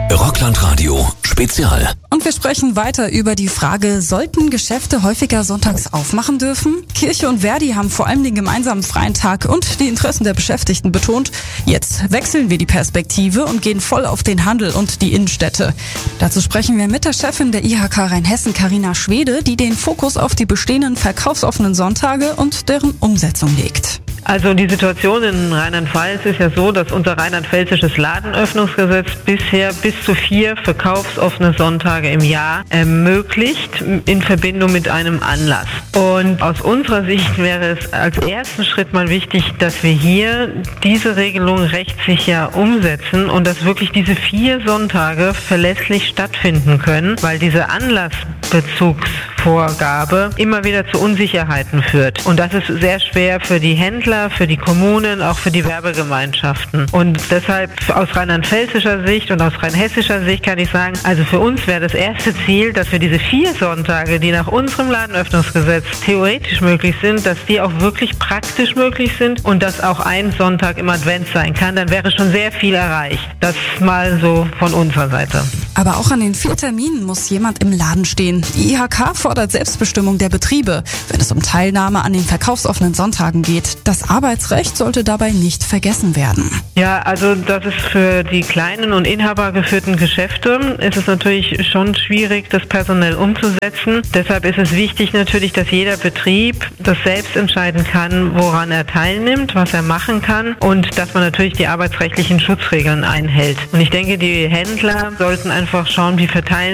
Rockland-Radio Spezial. Und wir sprechen weiter über die Frage, sollten Geschäfte häufiger sonntags aufmachen dürfen? Kirche und Verdi haben vor allem den gemeinsamen freien Tag und die Interessen der Beschäftigten betont. Jetzt wechseln wir die Perspektive und gehen voll auf den Handel und die Innenstädte. Dazu sprechen wir mit der Chefin der IHK Rheinhessen, Carina Schwede, die den Fokus auf die bestehenden verkaufsoffenen Sonntage und deren Umsetzung legt. Also die Situation in Rheinland-Pfalz ist ja so, dass unser rheinland-pfälzisches Ladenöffnungsgesetz bisher bis zu 4 verkaufsoffene Sonntage im Jahr ermöglicht in Verbindung mit einem Anlass. Und aus unserer Sicht wäre es als ersten Schritt mal wichtig, dass wir hier diese Regelung rechtssicher umsetzen und dass wirklich diese 4 Sonntage verlässlich stattfinden können, weil diese Anlassbezugsvorgabe immer wieder zu Unsicherheiten führt. Und das ist sehr schwer für die Händler, für die Kommunen, auch für die Werbegemeinschaften. Und deshalb aus rheinland-pfälzischer Sicht und aus rheinhessischer Sicht kann ich sagen, also für uns wäre das erste Ziel, dass wir diese 4 Sonntage, die nach unserem Ladenöffnungsgesetz theoretisch möglich sind, dass die auch wirklich praktisch möglich sind und dass auch ein Sonntag im Advent sein kann. Dann wäre schon sehr viel erreicht. Das mal so von unserer Seite. Aber auch an den 4 Terminen muss jemand im Laden stehen. Die IHK fordert Selbstbestimmung der Betriebe, wenn es um Teilnahme an den verkaufsoffenen Sonntagen geht. Das Arbeitsrecht sollte dabei nicht vergessen werden. Ja, also das ist für die kleinen und inhabergeführten Geschäfte ist es natürlich schon schwierig, das personell umzusetzen. Deshalb ist es wichtig natürlich, dass jeder Betrieb das selbst entscheiden kann, woran er teilnimmt, was er machen kann und dass man natürlich die arbeitsrechtlichen Schutzregeln einhält. Und ich denke, die Händler sollten einfach schauen, wie verteilen